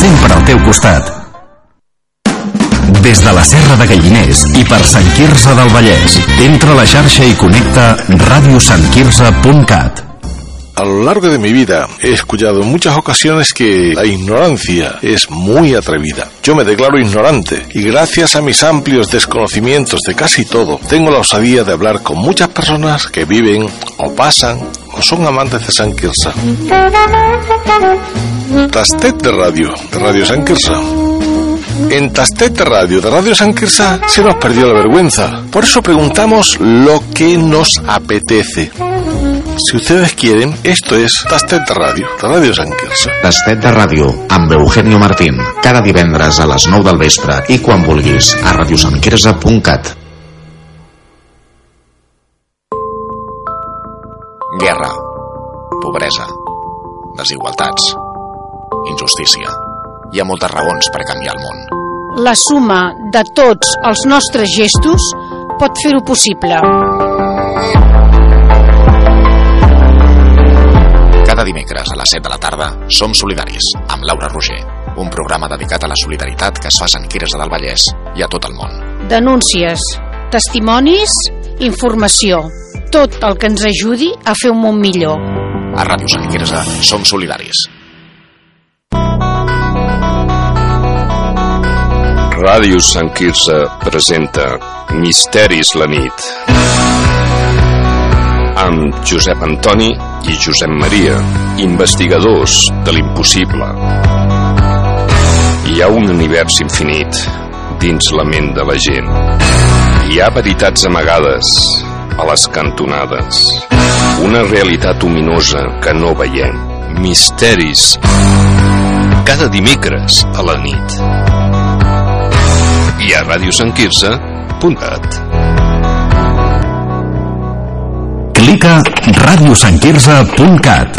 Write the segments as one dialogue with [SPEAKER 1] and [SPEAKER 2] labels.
[SPEAKER 1] sempre al teu costat. Des de la Serra de Galliners i per Sant Quirze del Vallès, entra a la xarxa i connecta radiosanquirze.cat.
[SPEAKER 2] A lo largo de mi vida he escuchado en muchas ocasiones que la ignorancia es muy atrevida. Yo me declaro ignorante y gracias a mis amplios desconocimientos de casi todo, tengo la osadía de hablar con muchas personas que viven o pasan o son amantes de Sant Quirze. Tastet de Radio Sant Quirze. En Tastet de Radio Sant Quirze se nos perdió la vergüenza. Por eso preguntamos lo que nos apetece. Si ustedes quieren, esto es Tastet de Radio Sant Quirze.
[SPEAKER 3] Tastet de ràdio, amb Eugenio Martín, cada divendres a les 9 del vespre i quan vulguis a radiosanquirze.cat. Guerra, pobresa, desigualtats, injustícia. Hi ha moltes raons per canviar el món.
[SPEAKER 4] La suma de tots els nostres gestos pot fer-ho possible.
[SPEAKER 3] Cada dimecres a les 7 de la tarda som solidaris, amb Laura Roger, un programa dedicat a la solidaritat que es fa a Sant Quirze del Vallès i a tot el món.
[SPEAKER 4] Denúncies, testimonis, informació, tot el que ens ajudi a fer un món millor.
[SPEAKER 3] A Ràdio Sant Quirze som solidaris.
[SPEAKER 5] Ràdio Sant Quirze presenta Misteris la nit, amb Josep Antoni i Josep Maria, investigadors de l'impossible. Hi ha un univers infinit dins la ment de la gent. Hi ha veritats amagades a les cantonades. Una realitat ominosa que no veiem. Misteris. Cada dimecres a la nit. I a radiosanquirze.cat.
[SPEAKER 1] Clica radiosanquirze.cat.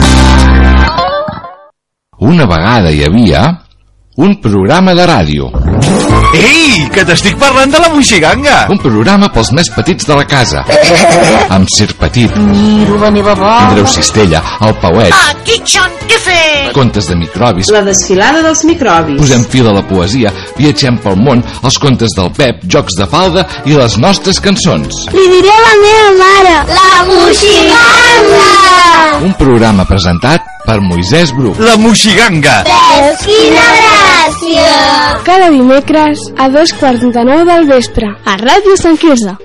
[SPEAKER 6] Una vegada hi havia un programa de ràdio.
[SPEAKER 7] Ei, que t'estic parlant de la Moixiganga!
[SPEAKER 6] Un programa pels més petits de la casa. Amb Sir Petit, Andreu Cistella, el Pauet, contes de microbis,
[SPEAKER 8] la desfilada dels microbis,
[SPEAKER 6] posem fil a la poesia, viatgem pel món, els contes del Pep, jocs de falda i les nostres cançons.
[SPEAKER 9] Li diré a la meva mare, la Moixiganga!
[SPEAKER 6] Un programa presentat per Moisès Bru.
[SPEAKER 7] La Moixiganga!
[SPEAKER 9] Quina gràcia!
[SPEAKER 10] Cada dimecres a 2:49 del vespre a Ràdio Sant Quirze.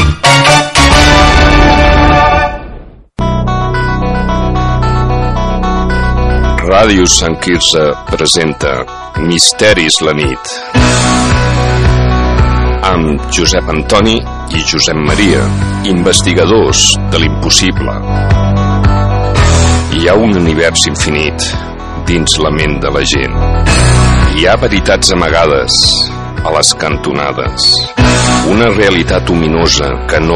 [SPEAKER 5] Ràdio Sant Quirze presenta Misteris la nit, amb Josep Antoni i Josep Maria, investigadors de l'impossible. Hi ha un univers infinit dins la ment de la gent. Hi ha veritats amagades a les cantonades. Una realitat ominosa que no